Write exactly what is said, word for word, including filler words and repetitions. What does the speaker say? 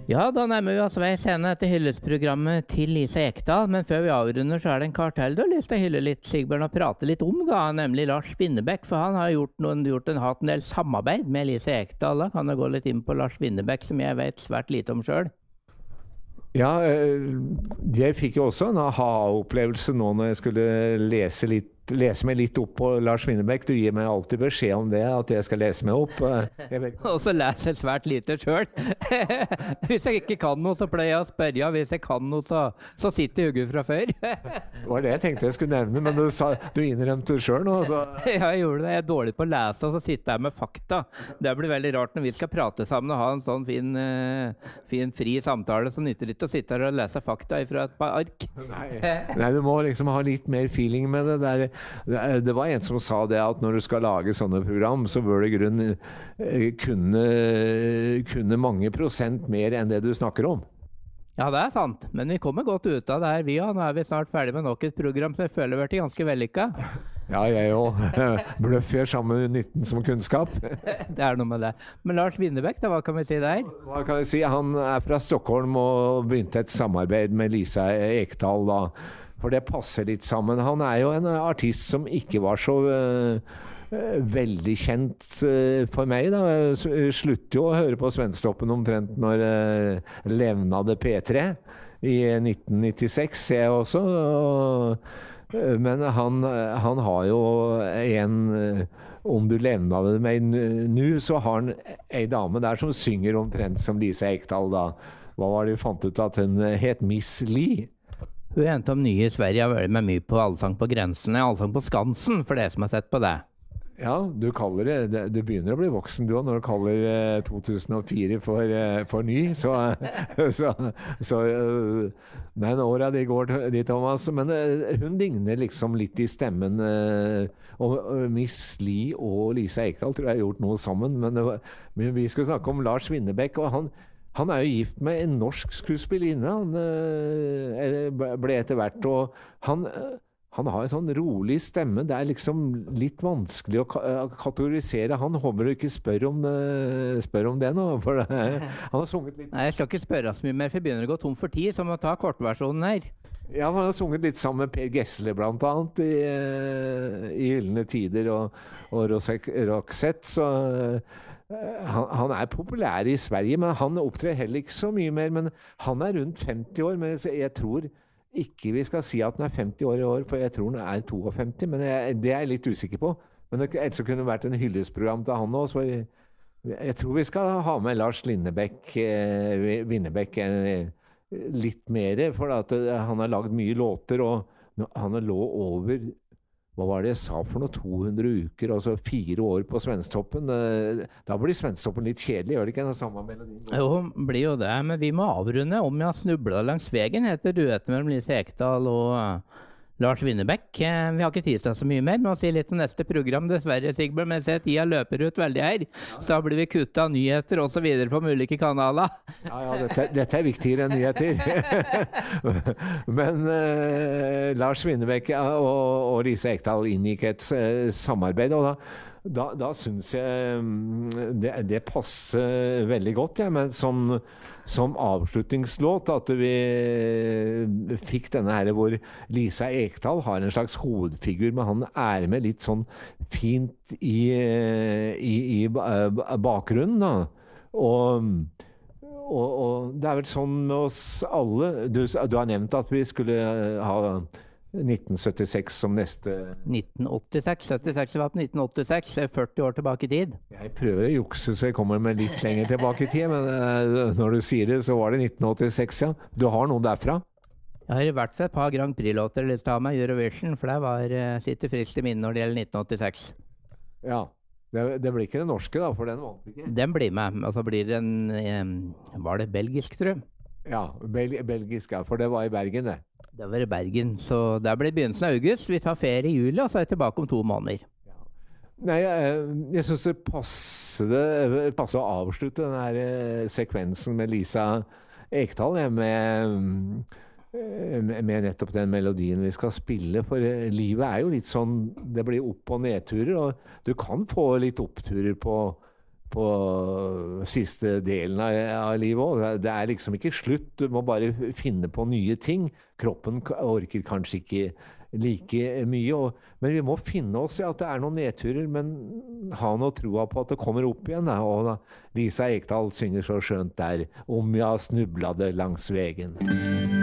Ja, da nærmer vi oss veis ende etter hyllesprogrammet til Lise Ekdahl, men før vi avrunder så er det en kar til du har lyst til å hylle litt, Sigbjørn, og prate litt om, da, nemlig Lars Winnebekk, for han har gjort, noen, gjort en, hatt en del samarbeid med Lise Ekdahl. Da kan du gå litt inn på Lars Winnebekk, som jeg vet svært lite om selv. Ja, jeg fikk jo også en aha-opplevelse nå når jeg skulle lese litt lese meg litt opp på Lars Winnebekk. Du gir meg alltid beskjed om det, at jeg skal lese meg opp. Og så leser jeg svært lite selv. Hvis jeg ikke kan noe, så pleier jeg å spørre. Hvis jeg kan noe, så, så sitter jeg hugget fra før. Det var det jeg tenkte jeg skulle nevne, men du, sa, du innrømte det selv nå. Så. Ja, jeg gjorde det. Jeg er dårlig på å lese, og så sitter jeg med fakta. Det blir veldig rart når vi skal prate sammen og ha en sånn fin, fin fri samtale, så nytter det ikke å sitte her og lese fakta fra et par ark. Nei. Nei, du må liksom ha litt mer feeling med det der. Det var en som sa det at når du skal lage sånne program, så bør du i grunnen kunne, kunne mange prosent mer enn det du snakker om. Ja, det er sant, men vi kommer godt ut av det her. Vi, ja, nå er vi snart ferdig med nok et program, så jeg føler vi er ganske vellykket. Ja, jeg også. Bløff gjør samme nytten som kunnskap. Det er noe med det. Men Lars Winnebekk, da, hva kan vi si der? Hva kan vi si? Han er fra Stockholm og begynte et samarbeid med Lise Ekdahl da. For det passer litt sammen. Han er jo en artist som ikke var så uh, veldig kjent uh, for meg. Da. Jeg slutter jo å høre på Svensktoppen omtrent når uh, levnade P tre i nitten nittiseks, jeg også. Og, uh, men han, han har jo en uh, om du levnade meg nå, så har han en dame der som synger omtrent som Lise Ekdahl da. Hva var det vi fant ut at hun het Miss Li? Hun er en av nye i Sverige, har vært med mye på Allsang på grensene, Allsang på Skansen, for dere som har sett på det. Ja, du kaller det, du begynner å bli voksen du også, når du kaller eh, to tusen og fire for, eh, for ny, så, så, så men åra de går de, Thomas, men eh, hun ligner liksom litt i stemmen, eh, og, og Miss Li og Lise Ekdahl tror jeg har gjort noe sammen, men, det var, men vi skulle snakke om Lars Winnebekk, og han Han er jo gift med en norsk skuespillerinne. Han øh, ble etter hvert, og han, øh, han har en sånn rolig stemme. Det er liksom litt vanskelig å ka- kategorisere. Han håper du ikke spør om, øh, spør om det nå, for det, han har sunget litt. Nei, jeg skal ikke spørre så mye mer, for jeg begynner å gå tom for tid, så må jeg ta kortversjonen her. Ja, han har sunget litt sammen med Per Gessle blant annet i, i Gyllene Tider og, og Roxette, så Han, han er populær i Sverige, men han opptrer heller ikke så mye mer. Men han er rundt femti år, men jeg tror ikke vi skal si at han er femti år i år, for jeg tror han er femtito, men jeg, det er jeg litt usikker på. Men det ellers kunne vært en hyllesprogram til han også, så jeg, jeg tror vi skal ha med Lars Lindebekk, eh, Winnebekk eh, litt mer, for at han har lagd mye låter, og han har lå over hva var det jeg sa for noe, to hundre uker, altså fire år på Svensktoppen. Da blir Svensktoppen litt kjedelig, gjør det ikke? Den samme melodien. Jo, blir jo det, men vi må avrunde. Om jeg har snublet langs vegen, heter duetten mellom Lise Ekdahl og uh, Lars Winnebekk. Eh, vi har ikke tid til så mye mer, men å si litt om neste program, dessverre, Sigbjørn, men jeg tida løper ut veldig her. Ja. Så blir vi kuttet av nyheter og så videre på ulike kanaler. Ja, ja, dette, dette er viktigere enn nyheter. Men uh, Lars Winnebekk og, og Lise Ekdahl inngikk et uh, samarbeid, og da, da, da synes jeg um, det, det passer veldig godt, ja, men som, som avslutningslåt at vi fikk denne her hvor Lise Ekdahl har en slags hovedfigur, men han er med litt sånn fint i, i, i bakgrunnen da. Og Og, og det er vel sånn med oss alle. Du, du har nevnt at vi skulle ha nitten syttiseks som neste nitten åttiseks, syttiseks var på nitten åttiseks, førti år tilbake i tid. Jeg prøver å jukse så jeg kommer med litt lenger tilbake i tid, men uh, når du sier det, så var det nitten åttiseks, ja. Du har noen derfra? Jeg har i hvert fall et par Grand Prix-låter lyst til å ha med Eurovision, for det var, uh, sitter friskt i minne når det gjelder nitten åttiseks. Ja. Det, det blir ikke den norske da, for den vant ikke. Den blir med, og så blir det en, um, var det belgisk, tror jeg? Ja, bel belgisk, ja, for det var i Bergen det. Det var i Bergen, så det blir begynnelsen av august. Vi tar ferie i juli, og så er vi tilbake om to måneder. Ja. Nei, jeg, jeg synes det passer, det passer å avslutte den her sekvensen med Lise Ekdahl, med, med nettopp den melodien vi skal spille, for livet er jo litt sånn, det blir opp- og nedturer, og du kan få litt oppturer på, på siste delen av, av livet også. Det er liksom ikke slutt. Du må bare finne på nye ting. Kroppen orker kanskje ikke like mye, og, men vi må finne oss i at det er noen nedturer, men ha noe troa på at det kommer opp igjen. Da. Og da, Lisa Ekdahl synger så skjønt der, om jeg snublade langs vegen.